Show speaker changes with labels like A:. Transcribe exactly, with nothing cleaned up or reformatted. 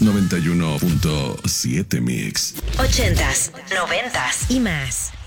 A: noventa y uno punto siete Mix.
B: Ochentas, noventas y más.